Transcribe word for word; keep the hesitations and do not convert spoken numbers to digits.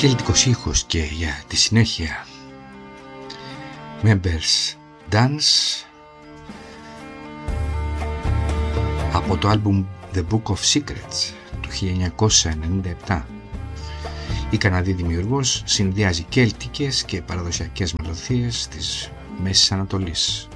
κελτικός ήχος και για τη συνέχεια. Members Dance από το άλμπουμ The Book of Secrets του χίλια εννιακόσια ενενήντα επτά. Η Καναδή δημιουργός συνδυάζει κέλτικες και παραδοσιακές μελωδίες της Μέσης Ανατολής.